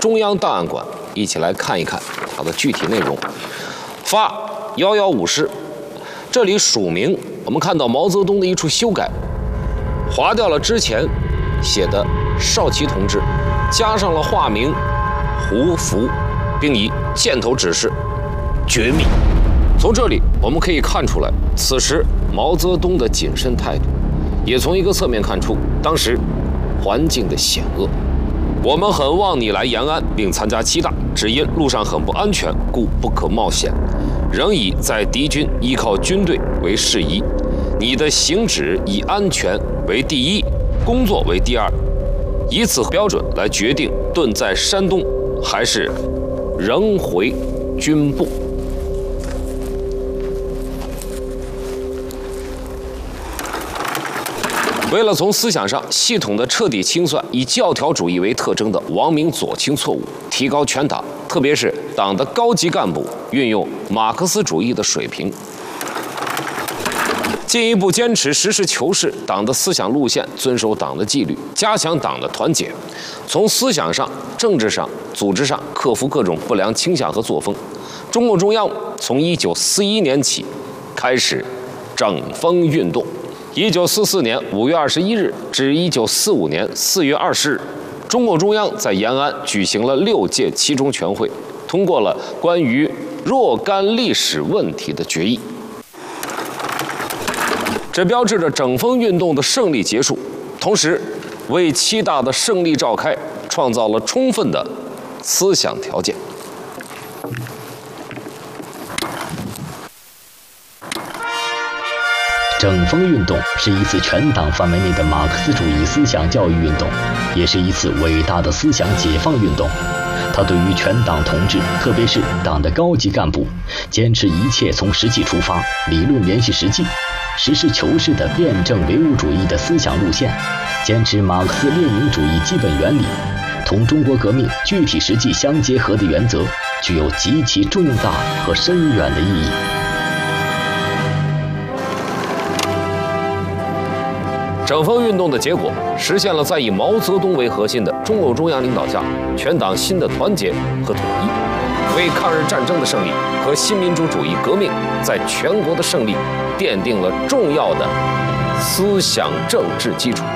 中央档案馆一起来看一看它的具体内容。发1150，这里署名我们看到毛泽东的一处修改，划掉了之前写的少奇同志，加上了化名胡福，并以箭头指示绝密。从这里我们可以看出来，此时毛泽东的谨慎态度，也从一个侧面看出当时环境的险恶。我们很望你来延安并参加7大，只因路上很不安全，故不可冒险，仍以在敌军依靠军队为事宜。你的行止以安全为第一，工作为第二，以此标准来决定顿在山东还是仍回军部。为了从思想上系统的彻底清算以教条主义为特征的王明左倾错误，提高全党，特别是党的高级干部运用马克思主义的水平，进一步坚持实事求是党的思想路线，遵守党的纪律，加强党的团结，从思想上、政治上、组织上克服各种不良倾向和作风。中共中央从1941年起开始整风运动。1944年5月21日至1945年4月20日，中共中央在延安举行了6届7中全会，通过了关于若干历史问题的决议。这标志着整风运动的胜利结束，同时为7大的胜利召开创造了充分的思想条件。 整风运动是一次全党范围内的马克思主义思想教育运动，也是一次伟大的思想解放运动。它对于全党同志，特别是党的高级干部，坚持一切从实际出发，理论联系实际，实事求是的辩证唯物主义的思想路线，坚持马克思列宁主义基本原理，同中国革命具体实际相结合的原则，具有极其重大和深远的意义。 整风运动的结果，实现了在以毛泽东为核心的中共中央领导下，全党新的团结和统一，为抗日战争的胜利和新民主主义革命在全国的胜利奠定了重要的思想政治基础。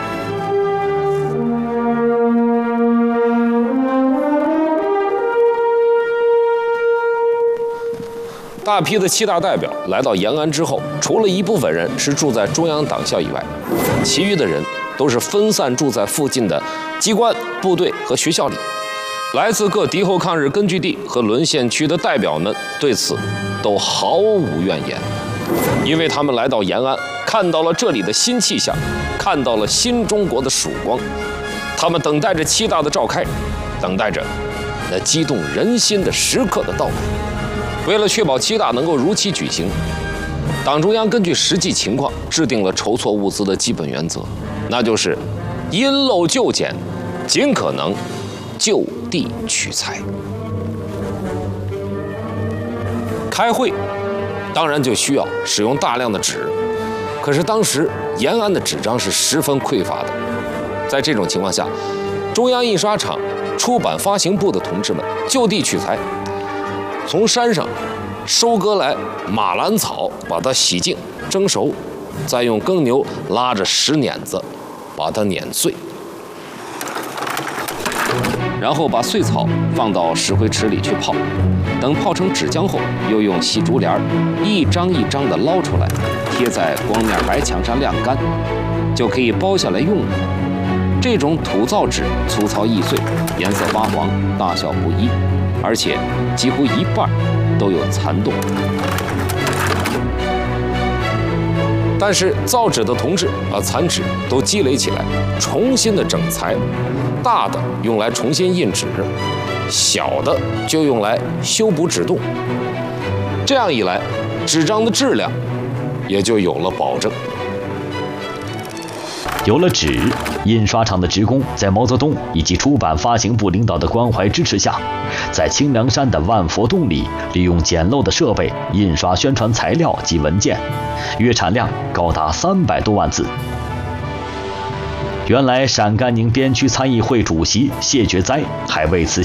大批的7大代表来到延安之后，除了一部分人是住在中央党校以外，其余的人都是分散住在附近的机关、部队和学校里。来自各敌后抗日根据地和沦陷区的代表们对此都毫无怨言，因为他们来到延安，看到了这里的新气象，看到了新中国的曙光。他们等待着7大的召开，等待着那激动人心的时刻的到来。为了确保7大能够如期举行，党中央根据实际情况制定了筹措物资的基本原则，那就是因陋就简，尽可能就地取材。开会当然就需要使用大量的纸，可是当时延安的纸张是十分匮乏的。在这种情况下，中央印刷厂、出版发行部的同志们就地取材，从山上收割来马兰草，把它洗净蒸熟，再用耕牛拉着石碾子把它碾碎，然后把碎草放到石灰池里去泡，等泡成纸浆后，又用细竹帘一张一张地捞出来，贴在光面白墙上晾干，就可以包下来用了。这种土造纸粗糙易碎，颜色发黄，大小不一，而且几乎一半都有残洞。但是造纸的同志把残纸都积累起来，重新的整裁，大的用来重新印纸，小的就用来修补纸洞。这样一来，纸张的质量也就有了保证。 有了纸，印刷厂的职工在毛泽东以及出版发行部领导的关怀支持下，在清凉山的万佛洞里，利用简陋的设备印刷宣传材料及文件，月产量高达300多万字。原来陕甘宁边区参议会主席谢觉哉还为此